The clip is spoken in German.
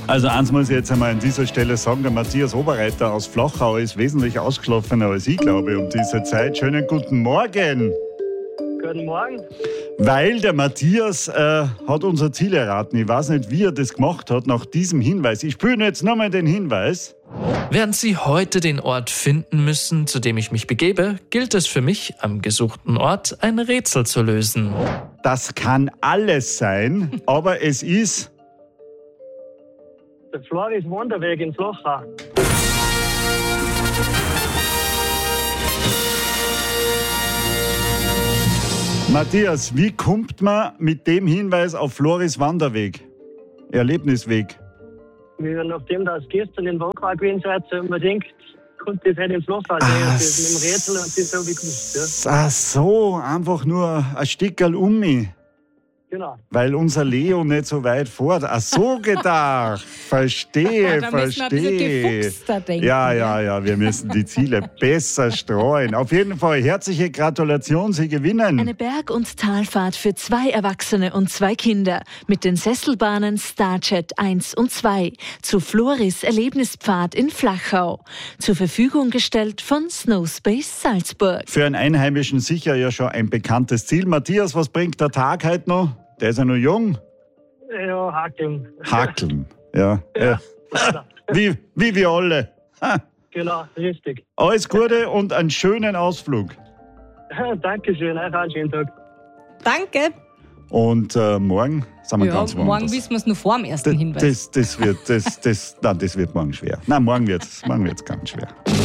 Also eins muss ich jetzt einmal an dieser Stelle sagen, der Matthias Oberreiter aus Flachau ist wesentlich ausgeschlafener als ich, glaube ich, um diese Zeit. Schönen guten Morgen. Guten Morgen. Weil der Matthias hat unser Ziel erraten. Ich weiß nicht, wie er das gemacht hat nach diesem Hinweis. Ich spüre jetzt nochmal den Hinweis. Während Sie heute den Ort finden müssen, zu dem ich mich begebe, gilt es für mich, am gesuchten Ort ein Rätsel zu lösen. Das kann alles sein, aber es ist... Der Floris Wanderweg in Flachau. Matthias, wie kommt man mit dem Hinweis auf Floris Wanderweg? Erlebnisweg. Nachdem das gestern in Wankau gewesen seid, man denkt, konnte das heute in Flachau sein. Das mit dem Rätsel und das habe ich gewusst. Ja. Ach so, einfach nur ein Stickerl um mich. Genau. Weil unser Leo nicht so weit fährt. Ach so gedacht. Verstehe, Da müssen wir ein bisschen verstehe. gefuchster denken. Ja, wir müssen die Ziele besser streuen. Auf jeden Fall herzliche Gratulation, Sie gewinnen. Eine Berg- und Talfahrt für 2 Erwachsene und 2 Kinder mit den Sesselbahnen Starjet 1 und 2 zu Floris Erlebnispfad in Flachau. Zur Verfügung gestellt von Snowspace Salzburg. Für einen Einheimischen sicher ja schon ein bekanntes Ziel. Matthias, was bringt der Tag heute noch? Der ist ja noch jung. Ja, Hakeln. Hakeln, ja. Wie wir alle. Ha. Genau, richtig. Alles Gute und einen schönen Ausflug. Dankeschön, euch einen schönen Tag. Danke. Und morgen sind wir Ja, ganz woanders. morgen wissen wir es nur vor dem ersten Hinweis. Das wird morgen schwer. Nein, morgen wird's ganz schwer.